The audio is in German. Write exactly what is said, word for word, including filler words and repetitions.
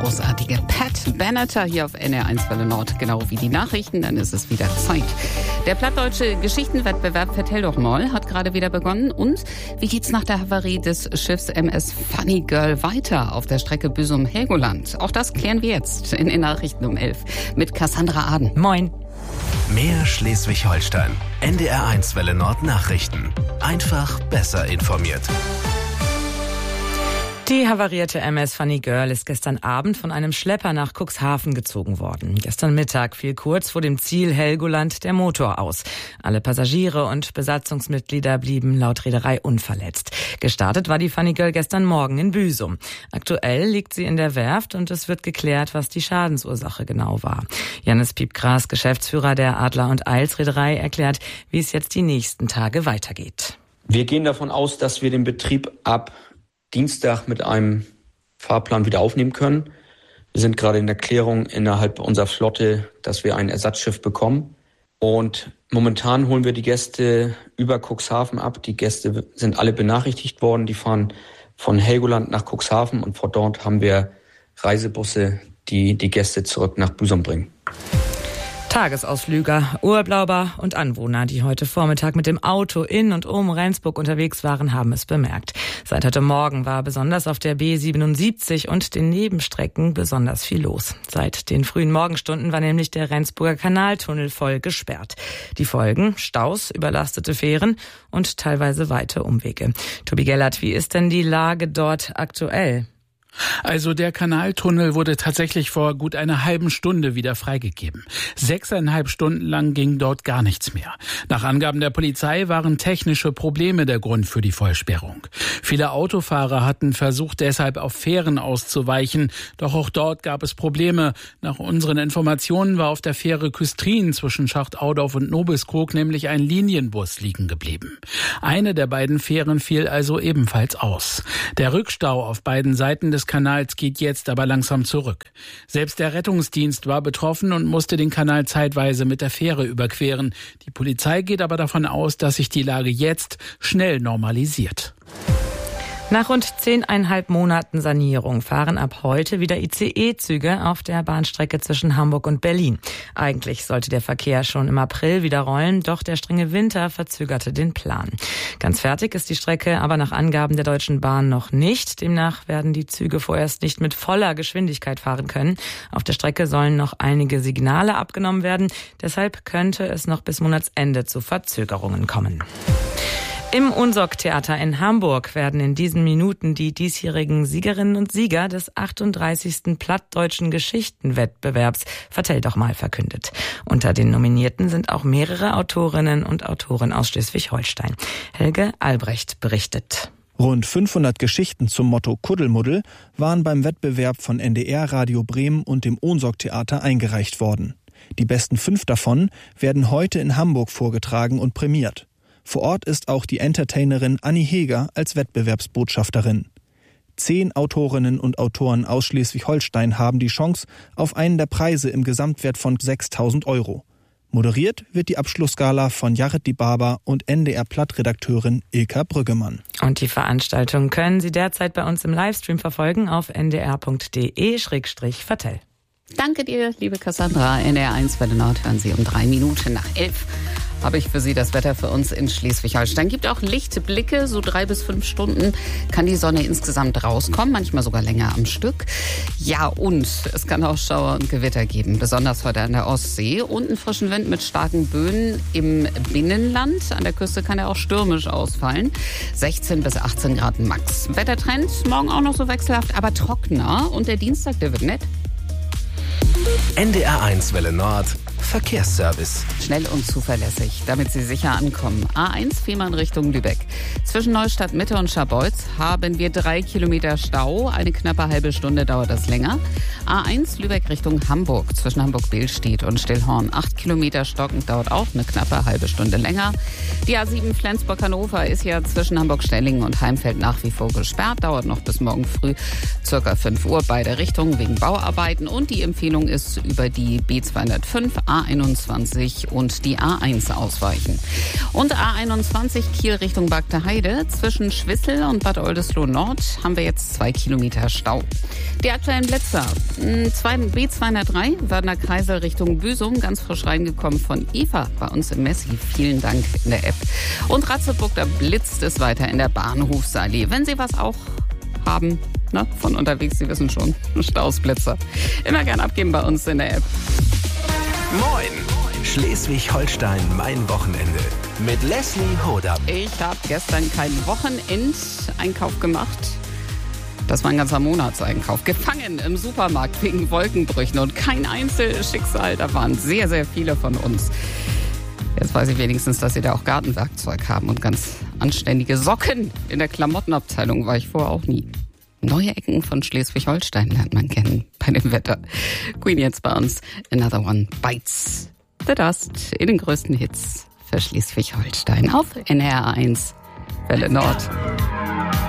großartige Pat Benatar hier auf N R eins Welle Nord, genau wie die Nachrichten, dann ist es wieder Zeit. Der plattdeutsche Geschichtenwettbewerb Vertell doch mal hat gerade wieder begonnen. Und wie geht's nach der Havarie des Schiffs M S Funny Girl weiter auf der Strecke Büsum-Helgoland? Auch das klären wir jetzt in den Nachrichten um elf mit Cassandra Aden. Moin. Mehr Schleswig-Holstein. N D R eins Welle Nord Nachrichten. Einfach besser informiert. Die havarierte M S Funny Girl ist gestern Abend von einem Schlepper nach Cuxhaven gezogen worden. Gestern Mittag fiel kurz vor dem Ziel Helgoland der Motor aus. Alle Passagiere und Besatzungsmitglieder blieben laut Reederei unverletzt. Gestartet war die Funny Girl gestern Morgen in Büsum. Aktuell liegt sie in der Werft und es wird geklärt, was die Schadensursache genau war. Jannis Piepgras, Geschäftsführer der Adler und Eils Reederei, erklärt, wie es jetzt die nächsten Tage weitergeht. Wir gehen davon aus, dass wir den Betrieb ab Dienstag mit einem Fahrplan wieder aufnehmen können. Wir sind gerade in der Klärung innerhalb unserer Flotte, dass wir ein Ersatzschiff bekommen. Und momentan holen wir die Gäste über Cuxhaven ab. Die Gäste sind alle benachrichtigt worden. Die fahren von Helgoland nach Cuxhaven und von dort haben wir Reisebusse, die die Gäste zurück nach Büsum bringen. Tagesausflüger, Urlauber und Anwohner, die heute Vormittag mit dem Auto in und um Rendsburg unterwegs waren, haben es bemerkt. Seit heute Morgen war besonders auf der B siebenundsiebzig und den Nebenstrecken besonders viel los. Seit den frühen Morgenstunden war nämlich der Rendsburger Kanaltunnel voll gesperrt. Die Folgen: Staus, überlastete Fähren und teilweise weite Umwege. Tobi Gellert, wie ist denn die Lage dort aktuell? Also der Kanaltunnel wurde tatsächlich vor gut einer halben Stunde wieder freigegeben. Sechseinhalb Stunden lang ging dort gar nichts mehr. Nach Angaben der Polizei waren technische Probleme der Grund für die Vollsperrung. Viele Autofahrer hatten versucht, deshalb auf Fähren auszuweichen. Doch auch dort gab es Probleme. Nach unseren Informationen war auf der Fähre Küstrin zwischen Schacht-Audorf und Nobelskrog nämlich ein Linienbus liegen geblieben. Eine der beiden Fähren fiel also ebenfalls aus. Der Rückstau auf beiden Seiten des Kanals geht jetzt aber langsam zurück. Selbst der Rettungsdienst war betroffen und musste den Kanal zeitweise mit der Fähre überqueren. Die Polizei geht aber davon aus, dass sich die Lage jetzt schnell normalisiert. Nach rund zehneinhalb Monaten Sanierung fahren ab heute wieder I C E-Züge auf der Bahnstrecke zwischen Hamburg und Berlin. Eigentlich sollte der Verkehr schon im April wieder rollen, doch der strenge Winter verzögerte den Plan. Ganz fertig ist die Strecke aber nach Angaben der Deutschen Bahn noch nicht. Demnach werden die Züge vorerst nicht mit voller Geschwindigkeit fahren können. Auf der Strecke sollen noch einige Signale abgenommen werden. Deshalb könnte es noch bis Monatsende zu Verzögerungen kommen. Im Unsorg-Theater in Hamburg werden in diesen Minuten die diesjährigen Siegerinnen und Sieger des achtunddreißigsten Plattdeutschen Geschichtenwettbewerbs Vertell doch mal verkündet. Unter den Nominierten sind auch mehrere Autorinnen und Autoren aus Schleswig-Holstein. Helge Albrecht berichtet. Rund fünfhundert Geschichten zum Motto Kuddelmuddel waren beim Wettbewerb von N D R Radio Bremen und dem Unsorg-Theater eingereicht worden. Die besten fünf davon werden heute in Hamburg vorgetragen und prämiert. Vor Ort ist auch die Entertainerin Anni Heger als Wettbewerbsbotschafterin. Zehn Autorinnen und Autoren aus Schleswig-Holstein haben die Chance auf einen der Preise im Gesamtwert von sechstausend Euro. Moderiert wird die Abschlussgala von Jared Dibaba und N D R-Platt-Redakteurin Ilka Brüggemann. Und die Veranstaltung können Sie derzeit bei uns im Livestream verfolgen auf n d r punkt d e slash vertell. Danke dir, liebe Cassandra. N R eins Welle Nord hören Sie um drei Minuten nach elf. Habe ich für Sie das Wetter für uns in Schleswig-Holstein. Gibt auch Lichtblicke, so drei bis fünf Stunden kann die Sonne insgesamt rauskommen, manchmal sogar länger am Stück. Ja, und es kann auch Schauer und Gewitter geben, besonders heute an der Ostsee. Und einen frischen Wind mit starken Böen im Binnenland. An der Küste kann er auch stürmisch ausfallen. sechzehn bis achtzehn Grad max. Wettertrend morgen auch noch so wechselhaft, aber trockener. Und der Dienstag, der wird nett. N D R eins Welle Nord Verkehrsservice. Schnell und zuverlässig, damit Sie sicher ankommen. A eins Fehmarn Richtung Lübeck. Zwischen Neustadt Mitte und Scharbeutz haben wir drei Kilometer Stau. Eine knappe halbe Stunde dauert das länger. A eins Lübeck Richtung Hamburg. Zwischen Hamburg-Behlstedt und Stillhorn. Acht Kilometer stockend, dauert auch eine knappe halbe Stunde länger. Die A sieben Flensburg-Hannover ist ja zwischen Hamburg-Stellingen und Heimfeld nach wie vor gesperrt. Dauert noch bis morgen früh circa fünf Uhr beide Richtungen wegen Bauarbeiten. Und die Empfehlung ist über die B zweihundertfünf A A einundzwanzig und die A eins ausweichen. Und A einundzwanzig Kiel Richtung Bagde Heide. Zwischen Schwissel und Bad Oldesloe Nord haben wir jetzt zwei Kilometer Stau. Die aktuellen Blitzer. B zweihundertdrei, Wörner Kreisel Richtung Büsum, ganz frisch reingekommen von Eva bei uns im Messi. Vielen Dank in der App. Und Ratzeburg, da blitzt es weiter in der Bahnhofsallee. Wenn Sie was auch haben, ne, von unterwegs, Sie wissen schon, Stausblitzer. Immer gern abgeben bei uns in der App. Moin! Schleswig-Holstein, mein Wochenende. Mit Leslie Hodam. Ich habe gestern keinen Wochenendeinkauf gemacht. Das war ein ganzer Monatseinkauf. Gefangen im Supermarkt wegen Wolkenbrüchen und kein Einzelschicksal. Da waren sehr, sehr viele von uns. Jetzt weiß ich wenigstens, dass Sie da auch Gartenwerkzeug haben und ganz anständige Socken. In der Klamottenabteilung war ich vorher auch nie. Neue Ecken von Schleswig-Holstein lernt man kennen bei dem Wetter. Queen jetzt bei uns. Another One Bites the Dust in den größten Hits für Schleswig-Holstein auf N R eins Welle Nord.